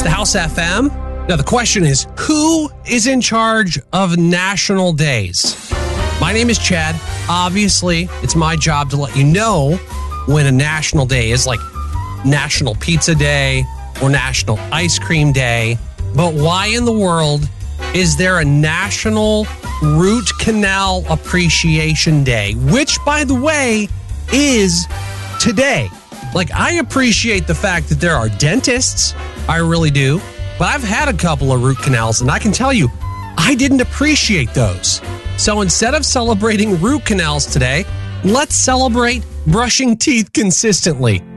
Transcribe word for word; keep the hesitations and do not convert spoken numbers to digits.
the House F M. Now, the question is, who is in charge of national days? My name is Chad. Obviously, it's my job to let you know when a national day is, like National Pizza Day or National Ice Cream Day. But why in the world is there a National Root Canal Appreciation Day? Which, by the way, is today. Like, I appreciate the fact that there are dentists. I really do. But I've had a couple of root canals, and I can tell you, I didn't appreciate those. So instead of celebrating root canals today, let's celebrate brushing teeth consistently.